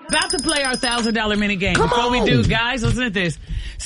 About to play our $1,000 minute game. Before we do, guys, listen to this.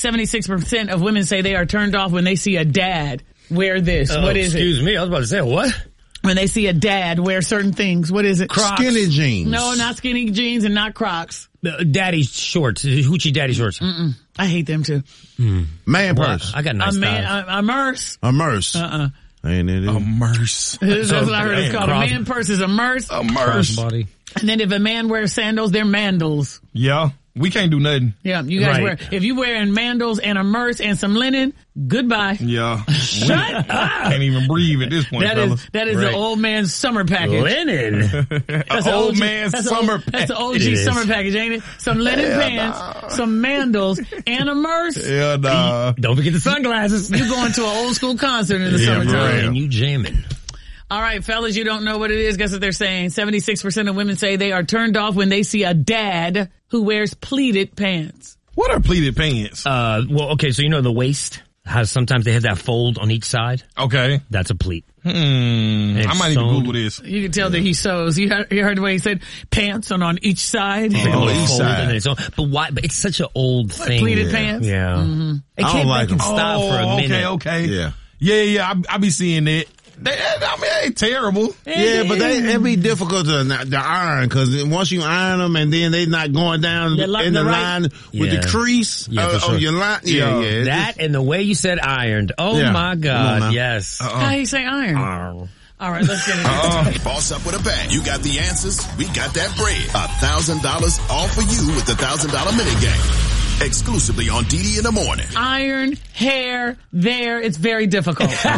76% of women say they are turned off when they see a dad wear this. What is it? Excuse me, I was about to say, what? When they see a dad wear certain things. What is it? Crocs. Skinny jeans. No, not skinny jeans and not Crocs. Daddy shorts. Hoochie daddy shorts. I hate them too. Man purse. I got nice thighs. A merce. A merce. Ain't it? A merce. That's what I heard it's called. A man purse is a merce. A merce. Body. And then if a man wears sandals, they're mandals. Yeah. We can't do nothing. Yeah, you guys wear, if you wearing mandals and a merce and some linen, goodbye. Yeah. Shut up. Can't even breathe at this point, fellas. That is the old man's summer package. Linen. That's an old man's summer package. That's the OG summer package, ain't it? Some linen pants, some mandals, and a merce. Yeah, nah. Don't forget the sunglasses. You going to an old school concert in the summertime. Right. And you jamming. All right, fellas, you don't know what it is. Guess what they're saying? 76% of women say they are turned off when they see a dad who wears pleated pants. What are pleated pants? Well, okay, so you know the waist? How sometimes they have that fold on each side? Okay. That's a pleat. I might even Google this. You can tell that he sews. You heard the way he said pants on each side? On each side. But why? But it's such an old thing. Pleated pants? Yeah. Mm-hmm. It I don't like them. style for a minute. Okay. Yeah. Yeah. I be seeing that. They ain't terrible. Yeah, but it'd be difficult to iron because once you iron them and then they not going down in the line with the crease on your line. Yeah. That and the way you said ironed. Oh my God. Yes. How you say iron? All right, let's get into it. Boss up with a bang. You got the answers. We got that bread. $1,000 all for you with the $1,000 minute game. Exclusively on DD in the morning. Iron, hair, there. It's very difficult. Can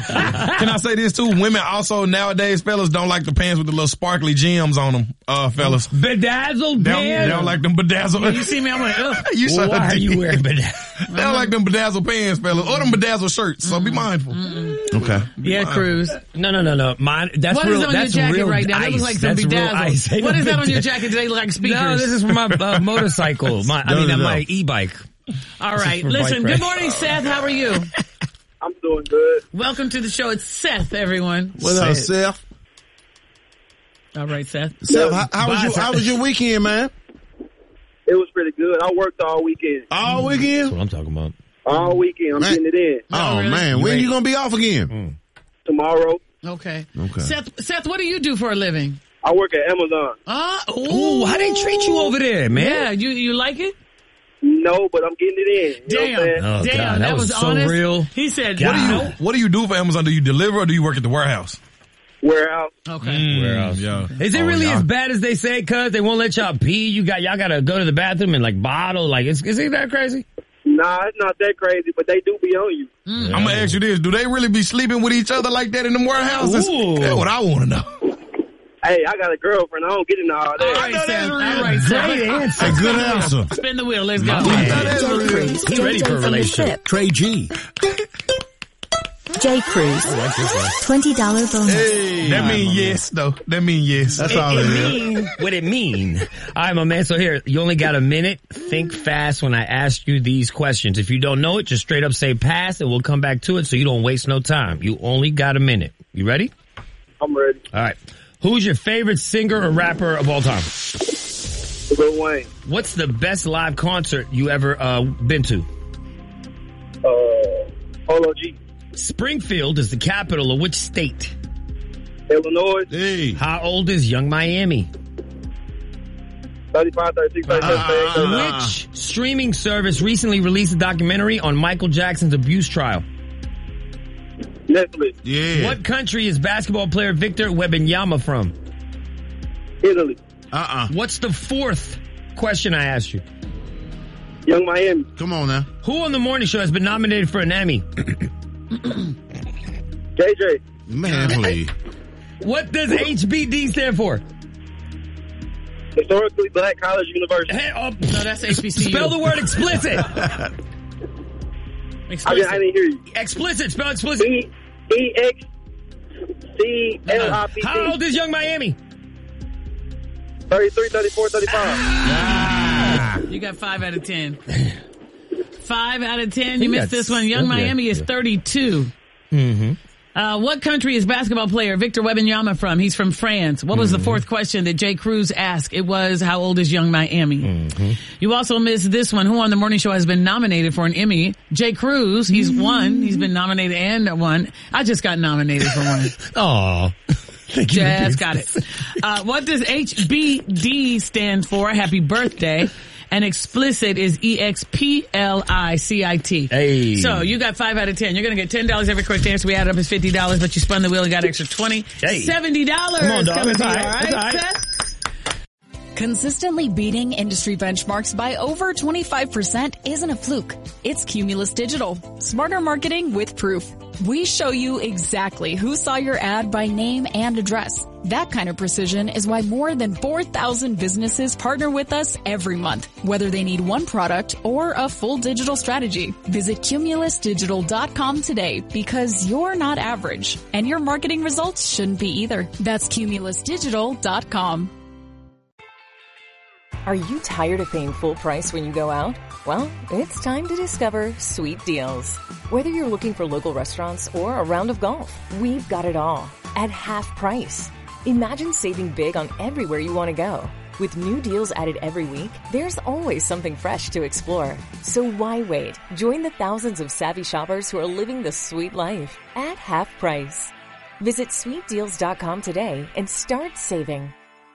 I say this too? Women also nowadays, fellas, don't like the pants with the little sparkly gems on them, fellas. Bedazzled pants? They don't like them bedazzled. You see me, I'm like, ugh. Why are you wearing bedazzled? They don't like them bedazzled pants, fellas, or them bedazzled shirts. So be mindful. Okay. Yeah, Cruz. No. Mine. That's what real. Is on that's your jacket real right now? ice. That looks like some that's bedazzled. What is that on your jacket? Do they look like speakers? No, this is for my motorcycle. My e-bike. All right. Listen, good morning, Seth. How are you? I'm doing good. Welcome to the show. It's Seth, everyone. What's up, Seth? All right, Seth. Seth, how was your weekend, man? It was pretty good. I worked all weekend. All weekend? That's what I'm talking about. All weekend. I'm getting it in. Oh, really? man. When you going to be off again? Tomorrow. Okay. Seth, what do you do for a living? I work at Amazon. Ooh, how they treat you over there, man? Yeah, you like it? No, but I'm getting it in. Damn. Oh, Damn, God, that was so honest. real. He said, What do you do for Amazon? Do you deliver or do you work at the warehouse? Warehouse. Okay. Warehouse. Yeah. Is it really as bad as they say? Cause they won't let y'all pee. Y'all gotta go to the bathroom and like bottle. Like, is it that crazy? Nah, it's not that crazy, but they do be on you. I'm gonna ask you this: do they really be sleeping with each other like that in them warehouses? Ooh. That's what I want to know. Hey, I got a girlfriend. I don't get into all that. All right, Seth. All right, Great Seth. answer. Good answer. Spin the wheel. Let's go. Jay Cruz. He ready for a relationship. Trey G. Jay Cruz. $20 bonus. That mean yes, though. That mean yes. That's all it is. What it mean? All right, my man. So here, you only got a minute. Think fast when I ask you these questions. If you don't know it, just straight up say pass and we'll come back to it so you don't waste no time. You only got a minute. You ready? I'm ready. All right. Who's your favorite singer or rapper of all time? Lil Wayne. What's the best live concert you ever been to? Polo G. Springfield is the capital of which state? Illinois. Hey. How old is Young Miami? 35, 36, 37. Which streaming service recently released a documentary on Michael Jackson's abuse trial? Netflix. Yeah. What country is basketball player Victor Wembanyama from? Italy. What's the fourth question I asked you? Young Miami. Come on now. Who on the morning show has been nominated for an Emmy? JJ. Man, please. What does HBD stand for? Historically Black College University. Hey, No, that's HBCU. spell the word explicit. I didn't hear you. Explicit. Spell explicit. EXCLIPT. How old is Young Miami? 33, 34, 35. You got 5 out of 10. 5 out of 10. You missed this one. Young Miami is 32. Mm-hmm. What country is basketball player Victor Wembanyama from? He's from France. What was the fourth question that Jay Cruz asked? It was, how old is Young Miami? You also missed this one. Who on the morning show has been nominated for an Emmy? Jay Cruz. He's won. He's been nominated and won. I just got nominated for one. Aw. Just got it. What does HBD stand for? Happy birthday. And explicit is EXPLICIT. Hey. So you got 5 out of 10. You're going to get $10 every correct answer. We added up as $50, but you spun the wheel and got extra $20. Hey. $70. Come on, dog. It's all right. Consistently beating industry benchmarks by over 25% isn't a fluke. It's Cumulus Digital. Smarter marketing with proof. We show you exactly who saw your ad by name and address. That kind of precision is why more than 4,000 businesses partner with us every month, whether they need one product or a full digital strategy. Visit cumulusdigital.com today because you're not average and your marketing results shouldn't be either. That's cumulusdigital.com. Are you tired of paying full price when you go out? Well, it's time to discover Sweet Deals. Whether you're looking for local restaurants or a round of golf, we've got it all at half price. Imagine saving big on everywhere you want to go. With new deals added every week, there's always something fresh to explore. So why wait? Join the thousands of savvy shoppers who are living the sweet life at half price. Visit sweetdeals.com today and start saving.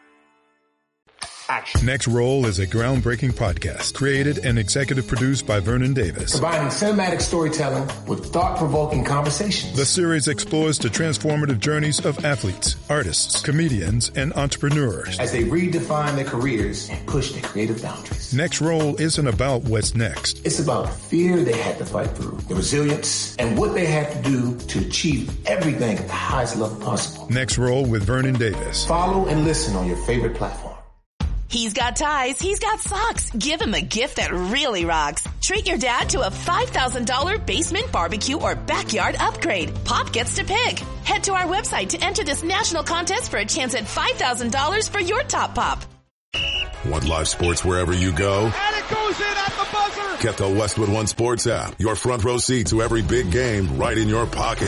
Next Roll is a groundbreaking podcast created and executive produced by Vernon Davis. Combining cinematic storytelling with thought-provoking conversations. The series explores the transformative journeys of athletes, artists, comedians, and entrepreneurs as they redefine their careers and push their creative boundaries. Next Roll isn't about what's next. It's about the fear they had to fight through, the resilience, and what they had to do to achieve everything at the highest level possible. Next Roll with Vernon Davis. Follow and listen on your favorite platform. He's got ties, he's got socks. Give him a gift that really rocks. Treat your dad to a $5,000 basement barbecue or backyard upgrade. Pop gets to pick. Head to our website to enter this national contest for a chance at $5,000 for your top pop. Want live sports wherever you go? And it goes in at the buzzer. Get the Westwood One Sports app. Your front row seat to every big game right in your pocket.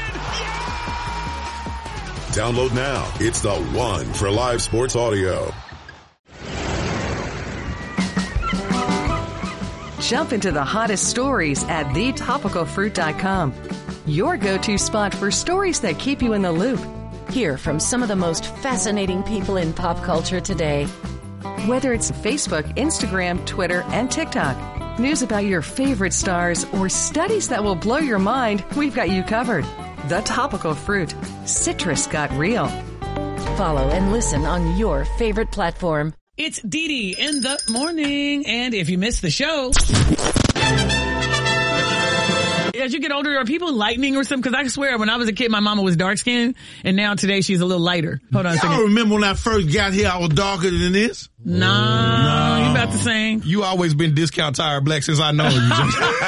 Download now. It's the one for live sports audio. Jump into the hottest stories at thetopicalfruit.com. Your go-to spot for stories that keep you in the loop. Hear from some of the most fascinating people in pop culture today. Whether it's Facebook, Instagram, Twitter, and TikTok, news about your favorite stars, or studies that will blow your mind, we've got you covered. The Topical Fruit. Citrus got real. Follow and listen on your favorite platform. It's Dee Dee in the morning, and if you missed the show, as you get older, are people lightening or something? Because I swear, when I was a kid, my mama was dark skinned, and now today she's a little lighter. Hold on a second. I remember when I first got here, I was darker than this. No, you about the same. You always been discount tire black since I know you.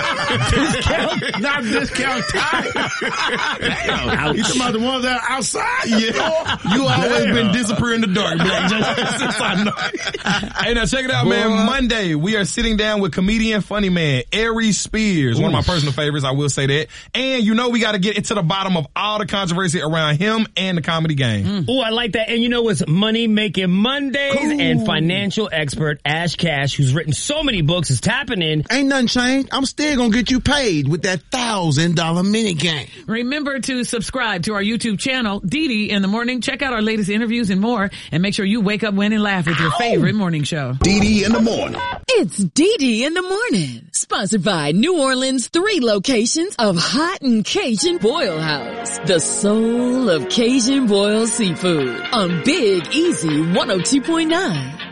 Not discount tire. Damn. You talking about the ones that are outside? Yeah. You always been disappearing in the dark black since I know. Hey, now check it out, man. Monday, we are sitting down with comedian funny man, Aries Spears. One of my personal favorites, I will say that. And you know we got to get into the bottom of all the controversy around him and the comedy game. Oh, I like that. And you know it's Money Making Mondays and financial expert Ash Cash, who's written so many books, is tapping in. Ain't nothing changed. I'm still gonna get you paid with that $1,000 mini game. Remember to subscribe to our YouTube channel, Dee Dee in the Morning. Check out our latest interviews and more, and make sure you wake up, win, and laugh with your favorite morning show. Dee Dee in the Morning. It's Dee Dee in the Morning, sponsored by New Orleans' 3 locations of Hot and Cajun Boil House, the soul of Cajun boiled seafood on Big Easy 102.9.